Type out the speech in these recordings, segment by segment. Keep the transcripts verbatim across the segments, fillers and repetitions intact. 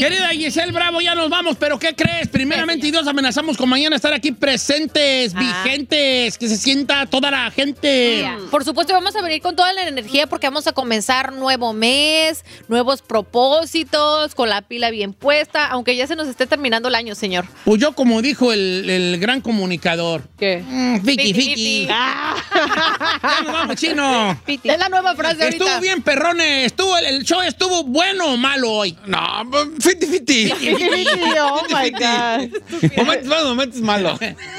Querida Giselle Bravo, ya nos vamos, pero ¿qué crees? Primeramente, y Dios, amenazamos con mañana estar aquí presentes, ah. vigentes, que se sienta toda la gente. Yeah. Por supuesto, vamos a venir con toda la energía porque vamos a comenzar nuevo mes, nuevos propósitos, con la pila bien puesta, aunque ya se nos esté terminando el año, señor. Pues yo, como dijo el, el gran comunicador. ¿Qué? Mm, fiti, fiti. fiti. Ah. Ya nos vamos, chino. Fiti. Es la nueva frase Estuvo ahorita. bien, perrones. Estuvo, el show estuvo bueno o malo hoy. No, fiti, fiti. Oh, my God. Momentos buenos, momentos malos.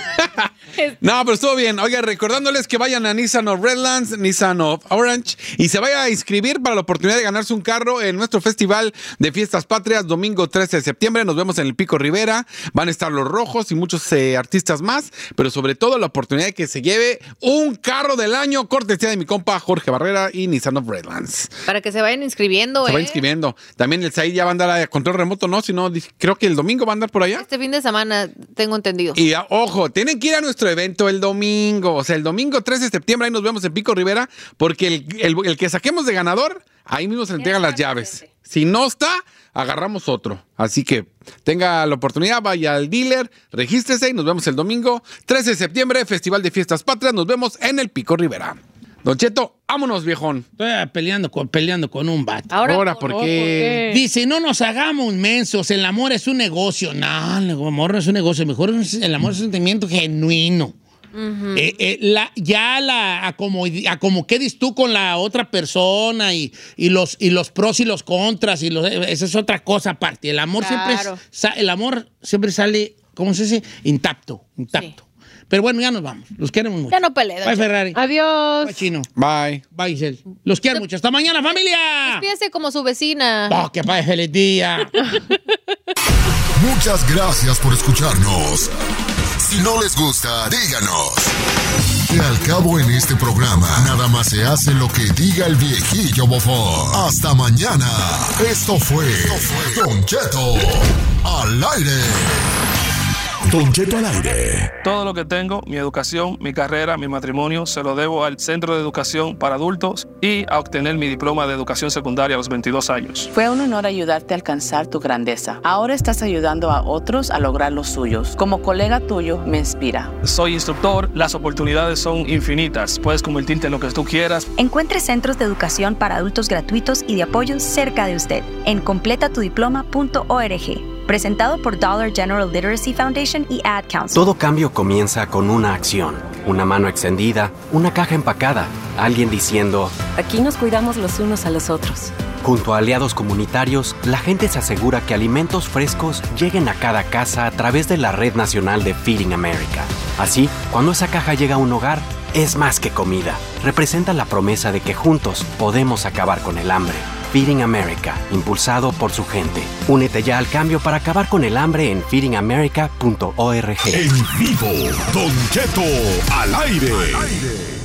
No, pero estuvo bien. Oiga, recordándoles que vayan a Nissan of Redlands, Nissan of Orange y se vaya a inscribir para la oportunidad de ganarse un carro en nuestro Festival de Fiestas Patrias, domingo trece de septiembre. Nos vemos en el Pico Rivera. Van a estar los Rojos y muchos eh, artistas más, pero sobre todo la oportunidad de que se lleve un carro del año, cortesía de mi compa Jorge Barrera y Nissan of Redlands. Para que se vayan inscribiendo, Se ¿eh? va inscribiendo. También el Said ya va a andar a control remoto, ¿no? Si no, creo que el domingo va a andar por allá. Este fin de semana, tengo entendido. Y ojo, tienen que ir a nuestro evento el domingo. O sea, el domingo trece de septiembre, ahí nos vemos en Pico Rivera, porque el, el, el que saquemos de ganador, ahí mismo se le entregan las llaves. Si no está, agarramos otro. Así que tenga la oportunidad, vaya al dealer, regístrese y nos vemos el domingo trece de septiembre, Festival de Fiestas Patrias. Nos vemos en el Pico Rivera. Don Cheto, vámonos, viejón. Estoy peleando con, peleando con un vato. Ahora, Ahora ¿por, ¿por qué? Dice, no nos hagamos mensos, el amor es un negocio. No, el amor no es un negocio, mejor el amor es un sentimiento genuino. Uh-huh. eh, eh, la, ya la, a como, a como quedes tú con la otra persona y, y, los, y los pros y los contras, y los, esa es otra cosa aparte. El amor, claro. siempre, es, el amor siempre sale, ¿cómo se dice? Intacto, intacto. Sí. Pero bueno, ya nos vamos. Los queremos mucho. Ya no peleen. Bye, Ferrari. Adiós. Bye, Chino. Bye. Bye, Giselle. Los quiero mucho. Hasta mañana, familia. Despídese como su vecina. Oh, que pase feliz día. Muchas gracias por escucharnos. Si no les gusta, díganos. Que al cabo en este programa, nada más se hace lo que diga el viejillo bofón. Hasta mañana. Esto fue, Esto fue Don Cheto al aire. Don Cheto al aire. Todo lo que tengo, mi educación, mi carrera, mi matrimonio, se lo debo al Centro de Educación para Adultos y a obtener mi diploma de educación secundaria a los veintidós años. Fue un honor ayudarte a alcanzar tu grandeza. Ahora estás ayudando a otros a lograr los suyos. Como colega tuyo, me inspira. Soy instructor, las oportunidades son infinitas. Puedes convertirte en lo que tú quieras. Encuentre centros de educación para adultos gratuitos y de apoyo cerca de usted en completa tu diploma punto org. Presentado por Dollar General Literacy Foundation y Ad Council. Todo cambio comienza con una acción, una mano extendida, una caja empacada, alguien diciendo: aquí nos cuidamos los unos a los otros. Junto a aliados comunitarios, la gente se asegura que alimentos frescos lleguen a cada casa a través de la Red Nacional de Feeding America. Así, cuando esa caja llega a un hogar, es más que comida. Representa la promesa de que juntos podemos acabar con el hambre. Feeding America, impulsado por su gente. Únete ya al cambio para acabar con el hambre en feeding america punto org. En vivo, Don Cheto al aire. Al aire.